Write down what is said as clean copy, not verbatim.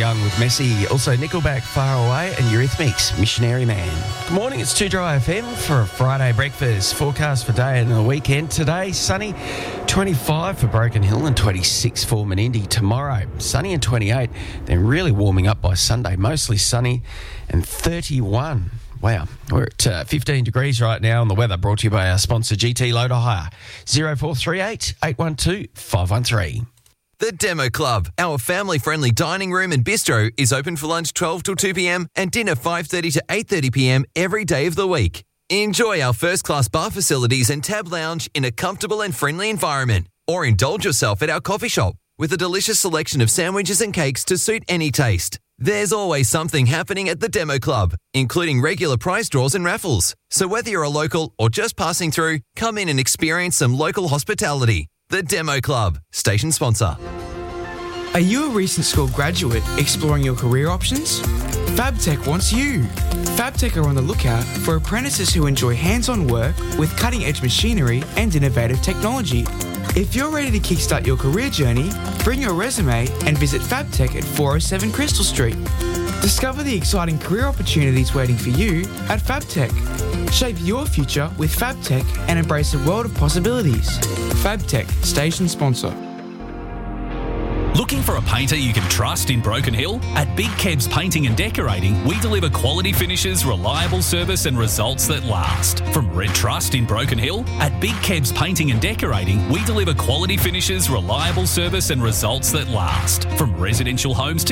Young with Messi. Also, Nickelback, Far Away, and Eurythmics, Missionary Man. Good morning, it's 2 Dry FM for a Friday breakfast. Forecast for day and the weekend. Today, sunny, 25 for Broken Hill and 26 for Menindee. Tomorrow, sunny and 28. Then really warming up by Sunday. Mostly sunny and 31. Wow, we're at 15 degrees right now, and the weather brought to you by our sponsor, GT Loader Hire. 0438 812 513. The Demo Club, our family-friendly dining room and bistro, is open for lunch 12 till 2 p.m. and dinner 5:30 to 8:30 p.m. every day of the week. Enjoy our first-class bar facilities and tab lounge in a comfortable and friendly environment. Or indulge yourself at our coffee shop with a delicious selection of sandwiches and cakes to suit any taste. There's always something happening at the Demo Club, including regular prize draws and raffles. So whether you're a local or just passing through, come in and experience some local hospitality. The Demo Club, station sponsor. Are you a recent school graduate exploring your career options? FabTech wants you. FabTech are on the lookout for apprentices who enjoy hands-on work with cutting-edge machinery and innovative technology. If you're ready to kickstart your career journey, bring your resume and visit FabTech at 407 Crystal Street. Discover the exciting career opportunities waiting for you at FabTech. Shape your future with FabTech and embrace a world of possibilities. FabTech, station sponsor. Looking for a painter you can trust in Broken Hill? At Big Kebs Painting and Decorating, we deliver quality finishes, reliable service and results that last. From Red Trust in Broken Hill, at Big Kebs Painting and Decorating, we deliver quality finishes, reliable service and results that last. From residential homes to